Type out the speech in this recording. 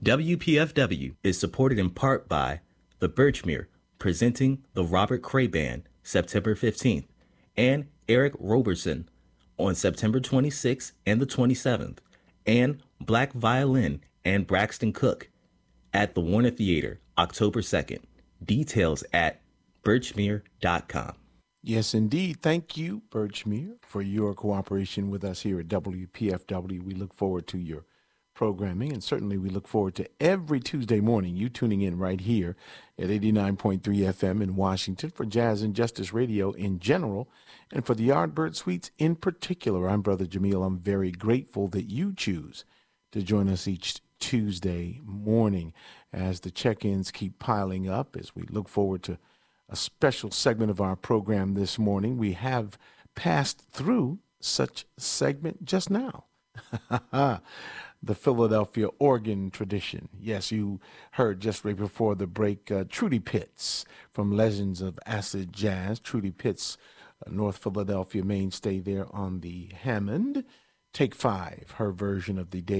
WPFW is supported in part by the Birchmere, presenting the Robert Cray Band September 15th, and Eric Roberson on September 26th and the 27th, and Black Violin and Braxton Cook at the Warner Theater October 2nd. Details at birchmere.com. Yes, indeed. Thank you, Birchmere, for your cooperation with us here at WPFW. We look forward to your programming, and certainly we look forward to every Tuesday morning you tuning in right here at 89.3 FM in Washington for Jazz and Justice Radio in general, and for the Yardbird Suites in particular. I'm Brother Jamil. I'm very grateful that you choose to join us each Tuesday morning as the check-ins keep piling up, as we look forward to a special segment of our program this morning. We have passed through such segment just now. The Philadelphia organ tradition. Yes, you heard just right before the break Trudy Pitts from Legends of Acid Jazz. Trudy Pitts, North Philadelphia mainstay there on the Hammond. Take 5, her version of the